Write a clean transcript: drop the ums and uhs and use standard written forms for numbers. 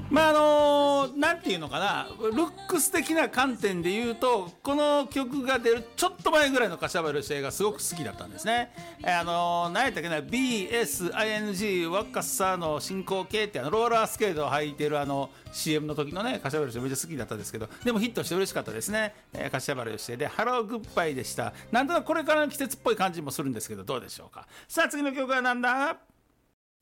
なんていうのかな、ルックス的な観点で言うと、この曲が出るちょっと前ぐらいの柏原芳恵がすごく好きだったんですね。何やったっけな、 BSING 若さの進行形ってローラースケートを履いてるCM の時のね、柏原芳恵めっちゃ好きだったんですけど、でもヒットして嬉しかったですね。柏原芳恵でハローグッバイでした。なんとなくこれからの季節っぽい感じもするんですけど、どうでしょうか。さあ次の曲はなんだ。